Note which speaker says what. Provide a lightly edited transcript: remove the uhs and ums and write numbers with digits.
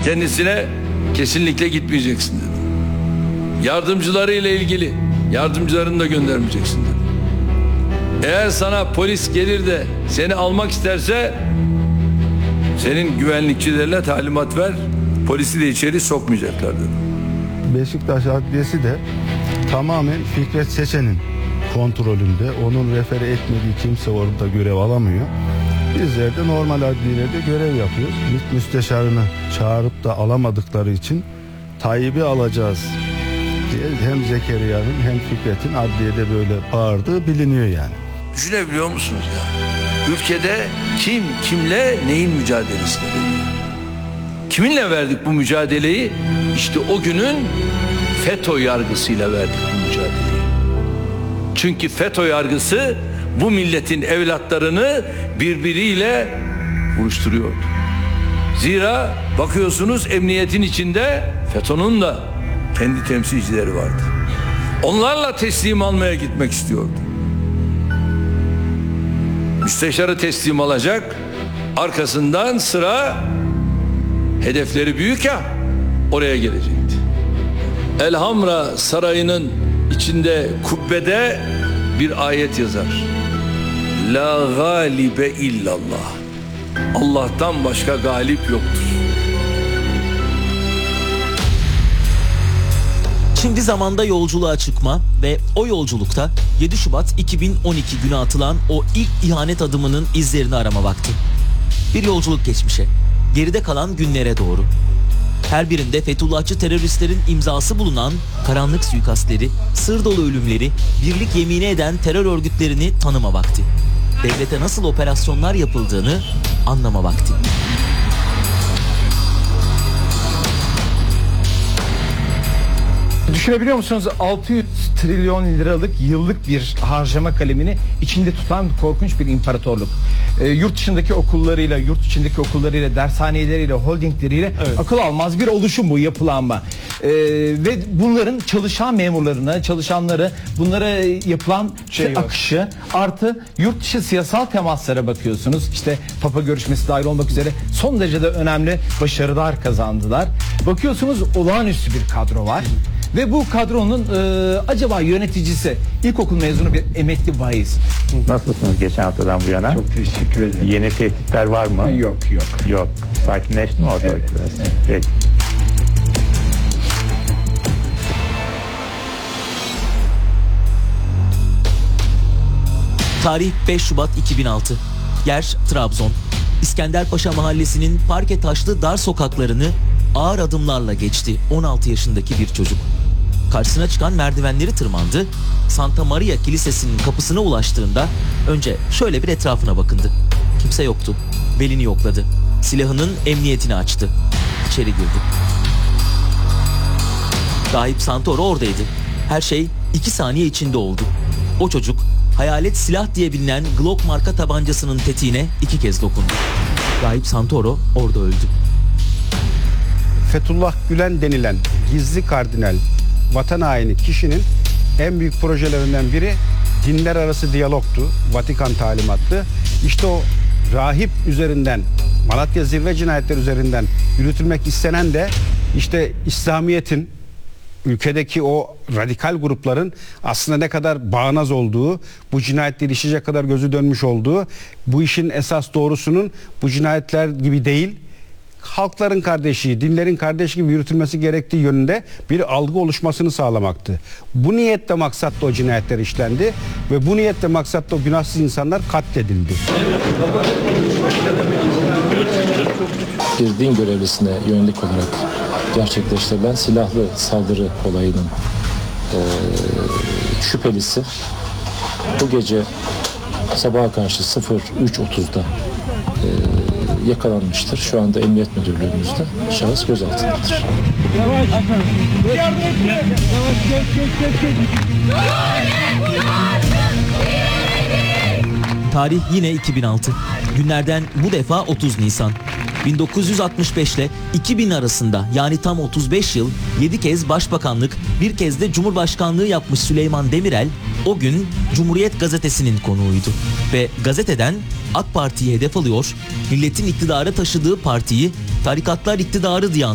Speaker 1: kendisine kesinlikle gitmeyeceksin dedi. Yardımcılarıyla ilgili yardımcılarını da göndermeyeceksin dedi. Eğer sana polis gelir de seni almak isterse senin güvenlikçilerine talimat ver, polisi de içeri sokmayacaklar dedi.
Speaker 2: Beşiktaş Adliyesi de tamamen Fikret Seçen'in kontrolünde. Onun refere etmediği kimse orada görev alamıyor. Bizler de normal adliyelerde görev yapıyoruz. MİT müsteşarını çağırıp da alamadıkları için Tayyip'i alacağız diye hem Zekeriya'nın hem Fikret'in adliyede böyle bağırdığı biliniyor yani.
Speaker 1: Düşünebiliyor musunuz ya? Ülkede kim kimle neyin mücadelesini veriyor? Kiminle verdik bu mücadeleyi? İşte o günün FETÖ yargısıyla verdik bu mücadeleyi. Çünkü FETÖ yargısı bu milletin evlatlarını birbiriyle uyuşturuyordu. Zira bakıyorsunuz emniyetin içinde FETÖ'nün de kendi temsilcileri vardı. Onlarla teslim almaya gitmek istiyordu. Müsteşarı teslim alacak, arkasından sıra hedefleri büyük ya, oraya gelecekti. Elhamra Sarayı'nın içinde kubbede bir ayet yazar. La galibe illallah. Allah'tan başka galip yoktur.
Speaker 3: Şimdi zamanda yolculuğa çıkma ve o yolculukta 7 Şubat 2012 günü atılan o ilk ihanet adımının izlerini arama vakti. Bir yolculuk geçmişe, geride kalan günlere doğru. Her birinde Fethullahçı teröristlerin imzası bulunan karanlık suikastleri, sır dolu ölümleri, birlik yemini eden terör örgütlerini tanıma vakti. Devlete nasıl operasyonlar yapıldığını anlama vakti.
Speaker 4: Düşünebiliyor musunuz 600 trilyon liralık yıllık bir harcama kalemini içinde tutan korkunç bir imparatorluk. Yurt dışındaki okullarıyla, yurt içindeki okullarıyla, dershaneleriyle, holdingleriyle akıl almaz bir oluşum bu yapılanma. Ve bunların çalışan memurlarına, çalışanları, bunlara yapılan akışı artı yurt dışı siyasal temaslara bakıyorsunuz. İşte Papa görüşmesi dahil olmak üzere son derece de önemli başarılar kazandılar. Bakıyorsunuz olağanüstü bir kadro var. Ve bu kadronun acaba yöneticisi ilkokul mezunu bir emekli vaiz.
Speaker 5: Nasılsınız geçen haftadan bu yana?
Speaker 4: Çok teşekkür ederim.
Speaker 5: Yeni tehditler var mı?
Speaker 4: Yok.
Speaker 5: Yok. Sakinleşti mi orada?
Speaker 4: Evet.
Speaker 5: Peki.
Speaker 3: Tarih 5 Şubat 2006. Yer Trabzon. İskenderpaşa mahallesinin parke taşlı dar sokaklarını ağır adımlarla geçti 16 yaşındaki bir çocuk. Karşısına çıkan merdivenleri tırmandı. Santa Maria Kilisesi'nin kapısına ulaştığında önce şöyle bir etrafına bakındı. Kimse yoktu. Belini yokladı. Silahının emniyetini açtı. İçeri girdi. Rahip Santoro oradaydı. Her şey 2 saniye içinde oldu. O çocuk hayalet silah diye bilinen Glock marka tabancasının tetiğine 2 kez dokundu. Rahip Santoro orada öldü.
Speaker 2: Fethullah Gülen denilen gizli kardinal, vatan haini kişinin en büyük projelerinden biri dinler arası diyalogtu. Vatikan talimatlı. İşte o rahip üzerinden, Malatya zirve cinayetleri üzerinden yürütülmek istenen de işte İslamiyet'in, ülkedeki o radikal grupların aslında ne kadar bağnaz olduğu, bu cinayetleri işleyecek kadar gözü dönmüş olduğu, bu işin esas doğrusunun bu cinayetler gibi değil, halkların kardeşi, dinlerin kardeşi gibi yürütülmesi gerektiği yönünde bir algı oluşmasını sağlamaktı. Bu niyetle maksatla o cinayetler işlendi ve bu niyetle maksatla o günahsız insanlar katledildi.
Speaker 6: Bir din görevlisine yönelik olarak gerçekleştirilen silahlı saldırı olayının şüphelisi bu gece sabaha karşı 03.30'da yakalanmıştır. Şu anda Emniyet Müdürlüğümüzde şahıs gözaltındadır.
Speaker 3: Tarih yine 2006. Günlerden bu defa 30 Nisan. 1965 ile 2000 arasında yani tam 35 yıl 7 kez başbakanlık, bir kez de cumhurbaşkanlığı yapmış Süleyman Demirel o gün Cumhuriyet Gazetesi'nin konuğuydu. Ve gazeteden AK Parti'yi hedef alıyor, milletin iktidara taşıdığı partiyi tarikatlar iktidarı diye